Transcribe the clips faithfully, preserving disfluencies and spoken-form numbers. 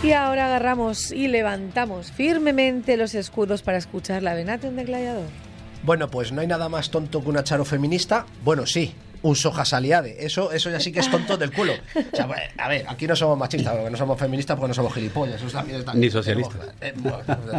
Y ahora agarramos y levantamos firmemente los escudos para escuchar la Venation de Gladiador. Bueno, pues no hay nada más tonto que una charo feminista. Bueno, sí, un soja saliade. Eso, eso ya sí que es tonto del culo. O sea, a ver, aquí no somos machistas, porque no somos feministas, porque no somos gilipollas. Eso también está, ni socialistas. Eh, bueno,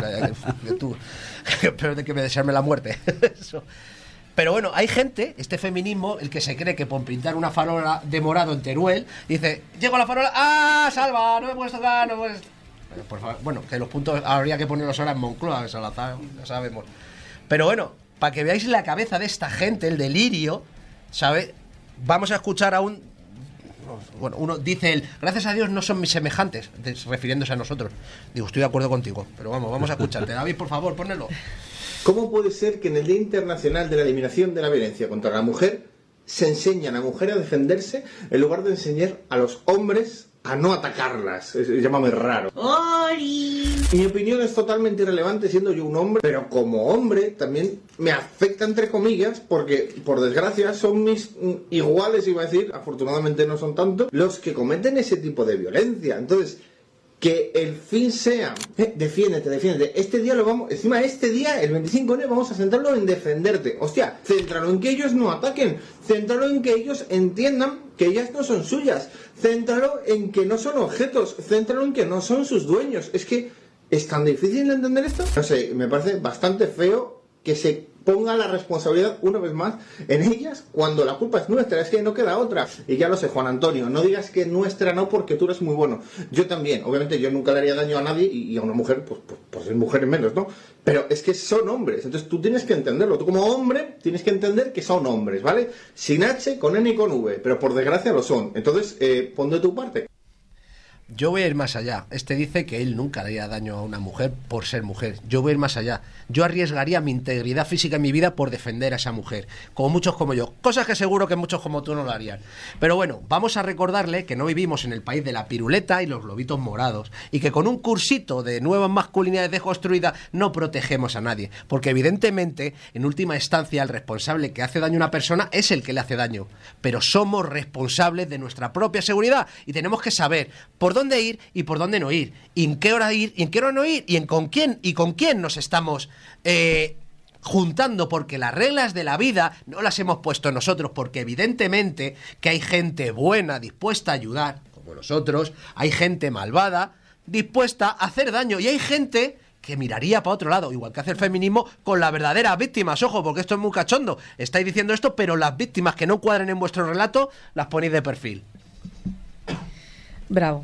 tú, pero de que me desearme la muerte. Eso. Pero bueno, hay gente, este feminismo, el que se cree que por pintar una farola de morado en Teruel, dice, llego a la farola, ¡ah, Salva! No me puedes tocar, no me puedes... Bueno, por favor, bueno, que los puntos habría que ponerlos ahora en Moncloa, Salazar, ya sabemos. Pero bueno, para que veáis la cabeza de esta gente, el delirio, ¿sabe? Vamos a escuchar a un... Bueno, uno dice él, gracias a Dios no son mis semejantes, refiriéndose a nosotros. Digo, estoy de acuerdo contigo, pero vamos, vamos a escucharte. David, por favor, ponelo. ¿Cómo puede ser que en el Día Internacional de la Eliminación de la Violencia contra la Mujer se enseña a la mujer a defenderse en lugar de enseñar a los hombres a no atacarlas? Es, llámame raro. ¡Ori! Mi opinión es totalmente irrelevante siendo yo un hombre, pero como hombre también me afecta entre comillas porque, por desgracia, son mis mm, iguales, iba a decir, afortunadamente no son tanto, los que cometen ese tipo de violencia. Entonces... que el fin sea, eh, defiéndete, defiéndete, este día lo vamos, encima este día, el veinticinco de enero, vamos a centrarlo en defenderte, hostia, céntralo en que ellos no ataquen, céntralo en que ellos entiendan que ellas no son suyas, céntralo en que no son objetos, céntralo en que no son sus dueños. Es que es tan difícil de entender esto, no sé, me parece bastante feo que se ponga la responsabilidad una vez más en ellas cuando la culpa es nuestra, es que no queda otra. Y ya lo sé, Juan Antonio, no digas que nuestra no porque tú eres muy bueno. Yo también, obviamente yo nunca le haría daño a nadie y, y a una mujer, pues, pues, pues es mujer menos, ¿no? Pero es que son hombres, entonces tú tienes que entenderlo. Tú como hombre tienes que entender que son hombres, ¿vale? Sin H, con N y con V, pero por desgracia lo son. Entonces, eh, pon de tu parte. Yo voy a ir más allá. Este dice que él nunca le haría daño a una mujer por ser mujer. Yo voy a ir más allá. Yo arriesgaría mi integridad física en mi vida por defender a esa mujer. Como muchos como yo. Cosas que seguro que muchos como tú no lo harían. Pero bueno, vamos a recordarle que no vivimos en el país de la piruleta y los globitos morados. Y que con un cursito de nuevas masculinidades deconstruidas no protegemos a nadie. Porque evidentemente, en última instancia, el responsable que hace daño a una persona es el que le hace daño. Pero somos responsables de nuestra propia seguridad. Y tenemos que saber por dónde ir y por dónde no ir, y en qué hora ir y en qué hora no ir, y en con quién y con quién nos estamos eh, juntando, porque las reglas de la vida no las hemos puesto nosotros, porque evidentemente que hay gente buena dispuesta a ayudar, como nosotros, hay gente malvada dispuesta a hacer daño, y hay gente que miraría para otro lado, igual que hace el feminismo con las verdaderas víctimas. Ojo, porque esto es muy cachondo, estáis diciendo esto, pero las víctimas que no cuadren en vuestro relato las ponéis de perfil. Bravo.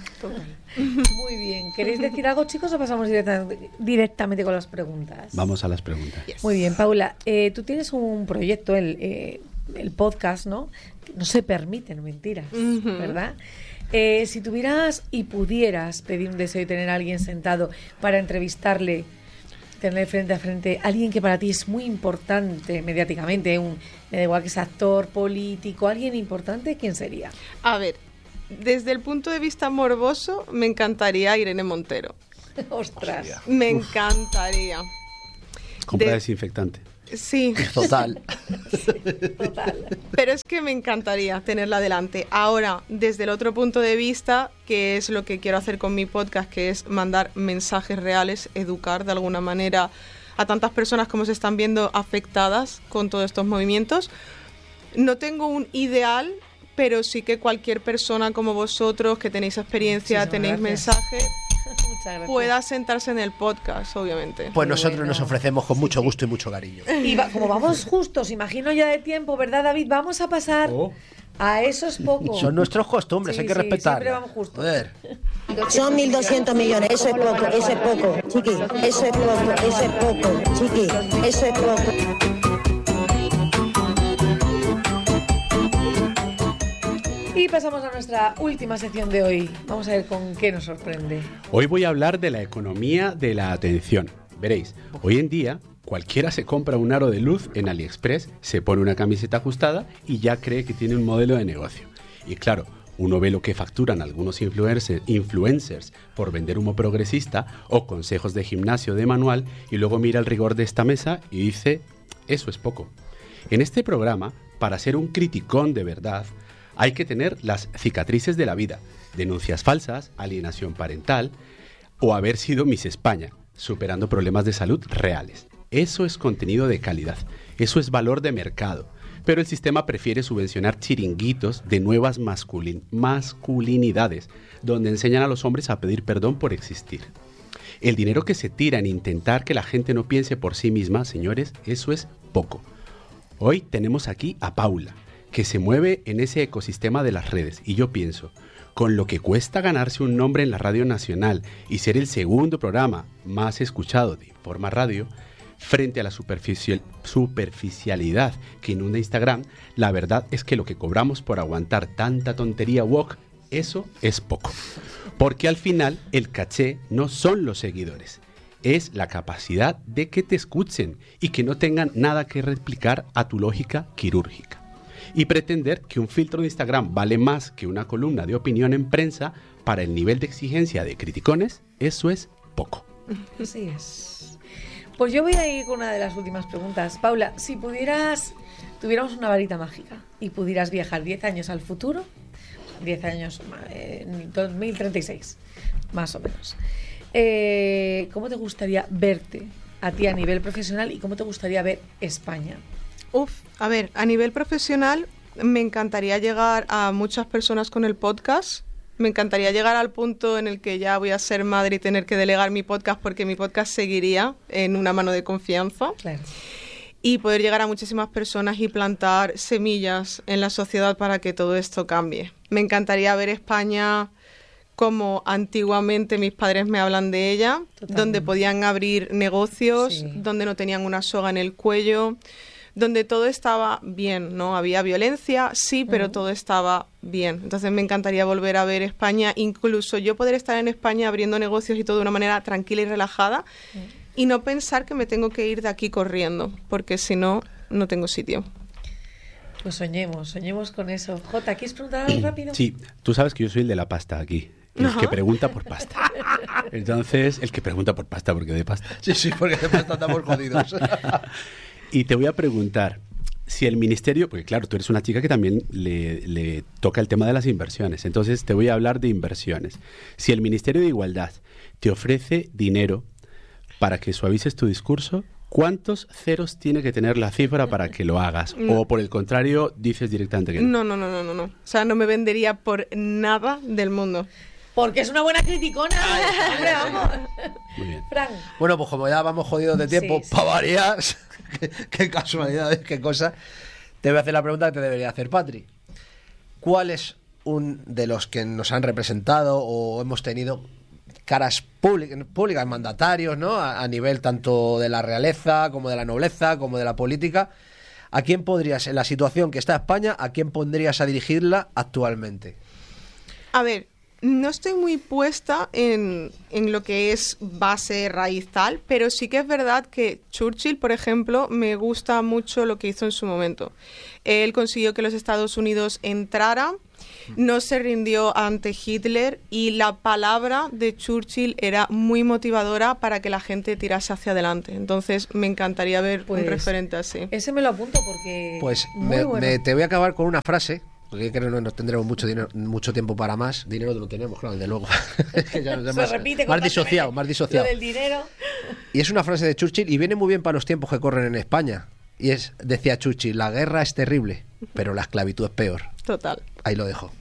Muy bien. ¿Queréis decir algo, chicos, o pasamos directa, directamente con las preguntas? Vamos a las preguntas. Yes. Muy bien, Paula. Eh, tú tienes un proyecto, el, eh, el podcast, ¿no? No se permiten mentiras, uh-huh. ¿verdad? Eh, si tuvieras y pudieras pedir un deseo y tener a alguien sentado para entrevistarle, tener frente a frente a alguien que para ti es muy importante mediáticamente, un, me da igual que sea actor, político, alguien importante, ¿quién sería? A ver, desde el punto de vista morboso, me encantaría Irene Montero. ¡Ostras! Me Uf. encantaría. Compra de... desinfectante. Sí. Total. Sí, total. Pero es que me encantaría tenerla delante. Ahora, desde el otro punto de vista, que es lo que quiero hacer con mi podcast, que es mandar mensajes reales, educar de alguna manera a tantas personas como se están viendo afectadas con todos estos movimientos. No tengo un ideal, pero sí que cualquier persona como vosotros, que tenéis experiencia, sí, tenéis gracias. mensaje, pueda sentarse en el podcast, obviamente. Pues nosotros bueno. nos ofrecemos con mucho gusto y mucho cariño. Y va, como vamos justos, imagino ya de tiempo, ¿verdad, David? Vamos a pasar oh. a esos pocos. Son nuestros costumbres, sí, hay que sí, respetar. Siempre vamos justos. Joder. Son mil doscientos millones, eso es poco, eso es poco, chiqui, eso es poco, eso es poco, chiqui, eso es poco. Y pasamos a nuestra última sección de hoy. Vamos a ver con qué nos sorprende. Hoy voy a hablar de la economía de la atención. Veréis, hoy en día cualquiera se compra un aro de luz en AliExpress, se pone una camiseta ajustada y ya cree que tiene un modelo de negocio. Y claro, uno ve lo que facturan algunos influencers, influencers por vender humo progresista o consejos de gimnasio de manual y luego mira el rigor de esta mesa y dice, eso es poco. En este programa, para ser un criticón de verdad, hay que tener las cicatrices de la vida, denuncias falsas, alienación parental o haber sido Miss España, superando problemas de salud reales. Eso es contenido de calidad, eso es valor de mercado. Pero el sistema prefiere subvencionar chiringuitos de nuevas masculin- masculinidades, donde enseñan a los hombres a pedir perdón por existir. El dinero que se tira en intentar que la gente no piense por sí misma, señores, eso es poco. Hoy tenemos aquí a Paula, que se mueve en ese ecosistema de las redes, y yo pienso, con lo que cuesta ganarse un nombre en la Radio Nacional y ser el segundo programa más escuchado de Informa Radio, frente a la superficial, superficialidad que inunda Instagram, la verdad es que lo que cobramos por aguantar tanta tontería woke, eso es poco. Porque al final el caché no son los seguidores, es la capacidad de que te escuchen y que no tengan nada que replicar a tu lógica quirúrgica. Y pretender que un filtro de Instagram vale más que una columna de opinión en prensa para el nivel de exigencia de criticones, eso es poco. Así es. Pues yo voy a ir con una de las últimas preguntas. Paula, si pudieras, tuviéramos una varita mágica y pudieras viajar diez años al futuro, diez años, eh, en dos mil treinta y seis, más o menos, eh, ¿cómo te gustaría verte a ti a nivel profesional y cómo te gustaría ver España? Uf, a ver, a nivel profesional me encantaría llegar a muchas personas con el podcast. Me encantaría llegar al punto en el que ya voy a ser madre y tener que delegar mi podcast porque mi podcast seguiría en una mano de confianza. Claro. Y poder llegar a muchísimas personas y plantar semillas en la sociedad para que todo esto cambie. Me encantaría ver España como antiguamente mis padres me hablan de ella, Totalmente. Donde podían abrir negocios, Sí. donde no tenían una soga en el cuello, donde todo estaba bien, ¿no? Había violencia, sí, pero Uh-huh. todo estaba bien. Entonces me encantaría volver a ver España, incluso yo poder estar en España abriendo negocios y todo de una manera tranquila y relajada, Uh-huh. y no pensar que me tengo que ir de aquí corriendo, porque si no, no tengo sitio. Pues soñemos, soñemos con eso. Jota, ¿quieres preguntar algo rápido? Sí, tú sabes que yo soy el de la pasta aquí. El Ajá. que pregunta por pasta. Entonces, el que pregunta por pasta, porque de pasta. Sí, sí, porque de pasta estamos jodidos. Y te voy a preguntar, si el ministerio, porque claro, tú eres una chica que también le, le toca el tema de las inversiones, entonces te voy a hablar de inversiones. Si el Ministerio de Igualdad te ofrece dinero para que suavices tu discurso, ¿cuántos ceros tiene que tener la cifra para que lo hagas? O por el contrario, dices directamente que no. No, no, no, no, no, no. O sea, no me vendería por nada del mundo. Porque es una buena criticona. Hombre, vamos. Muy bien. Fran. Bueno, pues como ya vamos jodidos de tiempo, Sí, sí. para variar, qué, qué casualidades, qué cosa, te voy a hacer la pregunta que te debería hacer Patri. ¿Cuál es un de los que nos han representado o hemos tenido caras públicas, públicas mandatarios, ¿no? A, a nivel tanto de la realeza, como de la nobleza, como de la política? ¿A quién podrías, en la situación que está España, a quién pondrías a dirigirla actualmente? A ver, no estoy muy puesta en, en lo que es base, raíz, tal, pero sí que es verdad que Churchill, por ejemplo, me gusta mucho lo que hizo en su momento. Él consiguió que los Estados Unidos entraran, no se rindió ante Hitler y la palabra de Churchill era muy motivadora para que la gente tirase hacia adelante. Entonces me encantaría ver Pues, un referente así. Ese me lo apunto porque. Pues muy me, bueno. me- te voy a acabar con una frase, porque creo que no, no tendremos mucho dinero, mucho tiempo para más. Dinero no tenemos, claro, desde luego. Es que ya nos Se más, repite más constantemente. disociado, más disociado. Lo del dinero. Y es una frase de Churchill y viene muy bien para los tiempos que corren en España. Y es, decía Churchill, la guerra es terrible, pero la esclavitud es peor. Total. Ahí lo dejo.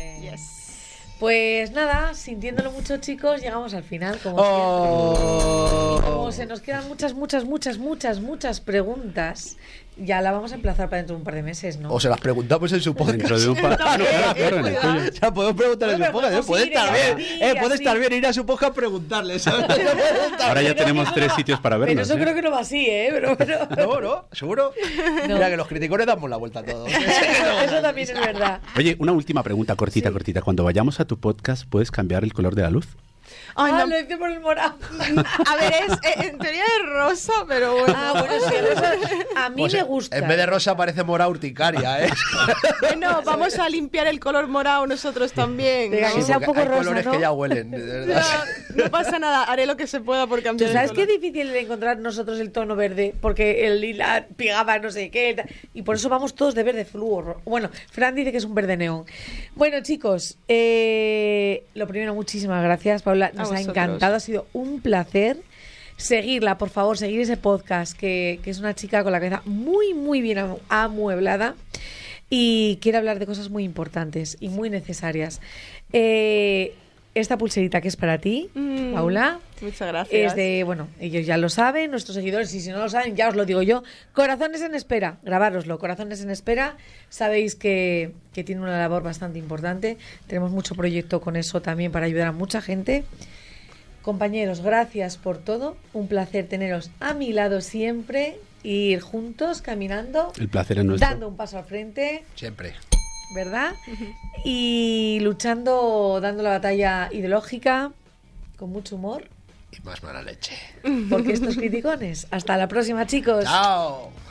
Pues nada, sintiéndolo mucho, chicos, llegamos al final. Como Oh. siempre. Como se nos quedan muchas, muchas, muchas, muchas, muchas preguntas, ya la vamos a emplazar para dentro de un par de meses, ¿no? O se las preguntamos en su podcast. Dentro de un par... Ah, no, claro, claro, en el tuyo. Ya podemos preguntarle en Bueno, su podcast. podemos ¿eh? Puede ir estar ella bien. así, Eh, puede así. estar bien ir a su podcast a preguntarle, ¿sabes? Puede estar Ahora ya Pero- tenemos tres sitios para Pero vernos. eso ¿eh? creo que no va así, ¿eh? Pero, pero... No, no, seguro. No. Mira que los criticones damos la vuelta a todo. Eso también es verdad. Oye, una última pregunta cortita, Sí. cortita. Cuando vayamos a tu podcast, ¿puedes cambiar el color de la luz? Ay, ah, no. lo hice por el morado. A ver, es, eh, en teoría es rosa, pero bueno. Ah, bueno, sí, rosa, a mí Pues, me gusta. En vez de rosa parece mora urticaria, ¿eh? Bueno, vamos a limpiar el color morado nosotros también. Venga, ¿no? que sea un porque poco hay rosa, colores ¿no? que ya huelen, de verdad. No, no pasa nada, haré lo que se pueda por ¿Tú cambiar el sabes qué color. difícil de encontrar nosotros el tono verde? Porque el lila pegaba no sé qué. tal, Y por eso vamos todos de verde flúor. Bueno, Fran dice que es un verde neón. Bueno, chicos, eh, lo primero, muchísimas gracias, Paula. Nos ha vosotros. encantado, ha sido un placer. Seguirla, por favor, seguir ese podcast, que, que es una chica con la cabeza muy, muy bien amu- amueblada y quiere hablar de cosas muy importantes y muy necesarias. Eh, esta pulserita que es para ti, Mm, Paula, Muchas gracias. es de, bueno, ellos ya lo saben, nuestros seguidores, y si no lo saben, ya os lo digo yo. Corazones en espera, grabároslo, Corazones en espera. Sabéis que, que tiene una labor bastante importante. Tenemos mucho proyecto con eso también para ayudar a mucha gente. Compañeros, gracias por todo. Un placer teneros a mi lado siempre. Ir juntos, caminando, El placer es nuestro. dando un paso al frente, Siempre. ¿verdad? Y luchando, dando la batalla ideológica con mucho humor. Y más mala leche. Porque estos criticones. Hasta la próxima, chicos. ¡Chao!